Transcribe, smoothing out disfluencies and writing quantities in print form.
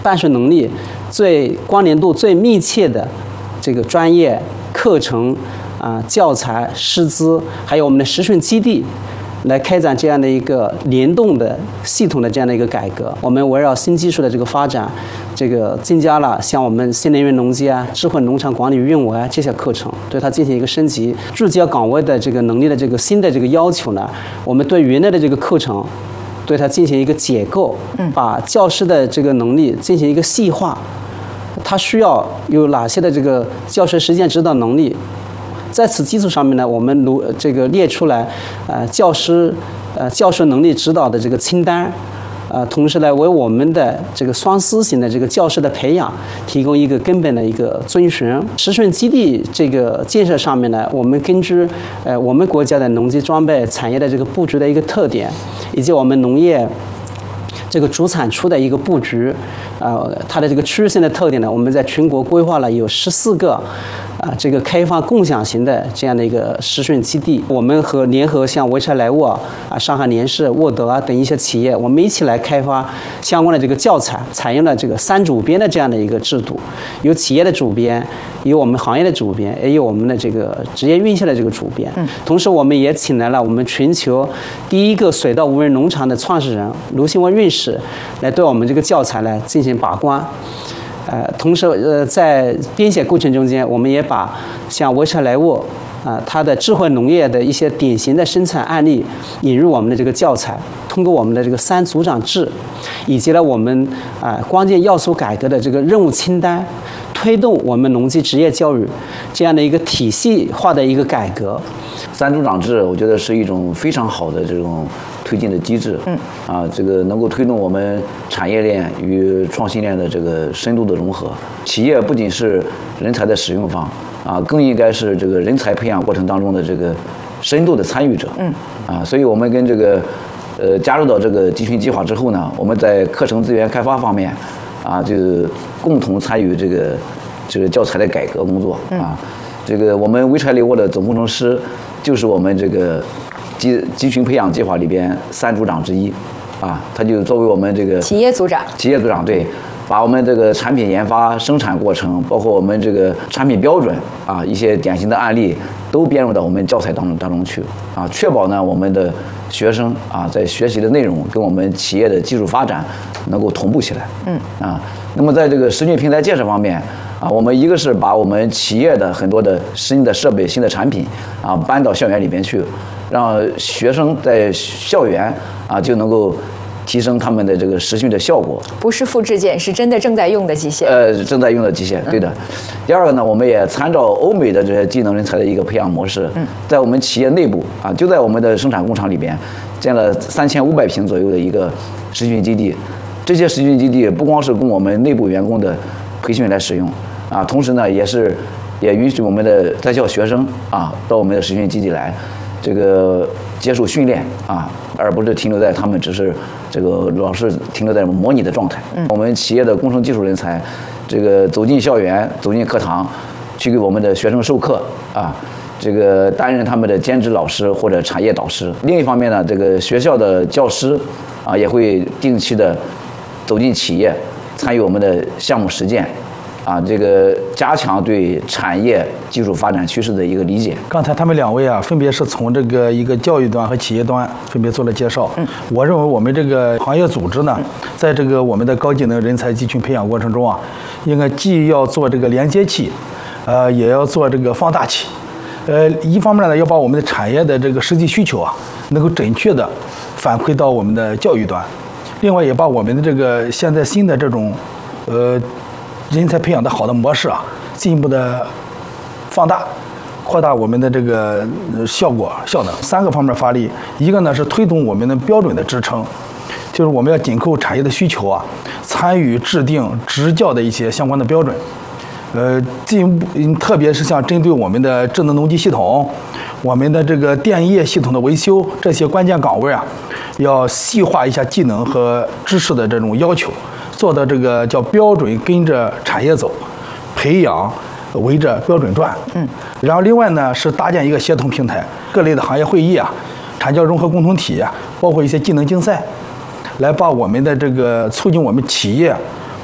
办学能力最关联度最密切的这个专业课程教材、师资，还有我们的实训基地，来开展这样的一个联动的系统的这样的一个改革。我们围绕新技术的这个发展，这个增加了像我们新能源农机智慧农场管理运维这些课程，对它进行一个升级。聚焦岗位的这个能力的这个新的这个要求呢，我们对原来的这个课程，对它进行一个解构，把教师的这个能力进行一个细化，它需要有哪些的这个教学实践指导能力。在此基础上面呢，我们列出来，教师教学能力指导的这个清单，同时呢，为我们的这个双思型的这个教师的培养提供一个根本的一个遵循。实训基地这个建设上面呢，我们根据我们国家的农机装备产业的这个布局的一个特点，以及我们农业这个主产出的一个布局，它的这个区域性的特点呢，我们在全国规划了有14个。这个开放共享型的这样的一个实训基地，我们联合像潍柴莱沃上海联世、沃德等一些企业，我们一起来开发相关的这个教材，采用了这个3主编的这样的一个制度，有企业的主编，有我们行业的主编，也有我们的这个职业院校的这个主编。同时，我们也请来了我们全球第一个水稻无人农场的创始人卢新文院士，来对我们这个教材来进行把关。同时在编写过程中间，我们也把像潍柴莱沃它的智慧农业的一些典型的生产案例引入我们的这个教材，通过我们的这个3组长制，以及呢我们关键要素改革的这个任务清单，推动我们农机职业教育这样的一个体系化的一个改革。 3组长制，我觉得是一种非常好的这种推进的机制。这个能够推动我们产业链与创新链的这个深度的融合。企业不仅是人才的使用方，更应该是这个人才培养过程当中的这个深度的参与者。所以我们跟这个加入到这个集训计划之后呢，我们在课程资源开发方面就共同参与这个教材的改革工作。这个我们潍柴莱沃的总工程师就是我们这个集训培养计划里边3组长之一，他就作为我们这个企业组长， 对，把我们这个产品研发、生产过程，包括我们这个产品标准一些典型的案例都编入到我们教材当中去，确保呢我们的学生在学习的内容跟我们企业的技术发展能够同步起来。那么在这个实训平台建设方面我们一个是把我们企业的很多的新的设备、新的产品搬到校园里边去，让学生在校园就能够提升他们的这个实训的效果。 不是复制件，是真的正在用的机械。 正在用的机械，对的。第二个呢，我们也参照欧美的这些技能人才的一个培养模式，在我们企业内部就在我们的生产工厂里边建了3500平左右的一个实训基地。这些实训基地不光是供我们内部员工的培训来使用同时呢，也允许我们的在校学生到我们的实训基地来，这个接受训练而不是停留在他们只是这个老是停留在模拟的状态。我们企业的工程技术人才，这个走进校园、走进课堂，去给我们的学生授课这个担任他们的兼职老师或者产业导师。另一方面呢，这个学校的教师也会定期的走进企业，参与我们的项目实践。这个加强对产业技术发展趋势的一个理解。 刚才他们2位分别是从这个一个教育端和企业端分别做了介绍。我认为我们这个行业组织呢，在这个我们的高技能人才集群培养过程中应该既要做这个连接器，也要做这个放大器。一方面呢，要把我们的产业的这个实际需求能够准确的反馈到我们的教育端，另外也把我们的这个现在新的这种人才培养的好的模式进一步的放大、扩大我们的这个效能3个方面发力。一个呢是推动我们的标准的支撑，就是我们要紧扣产业的需求参与制定执教的一些相关的标准。进一步特别是像针对我们的智能农机系统、我们的这个电业系统的维修这些关键岗位要细化一下技能和知识的这种要求。做的这个叫标准跟着产业走，培养围着标准转。然后另外呢是搭建一个协同平台，各类的行业会议产教融合共同体包括一些技能竞赛，来把我们的这个促进我们企业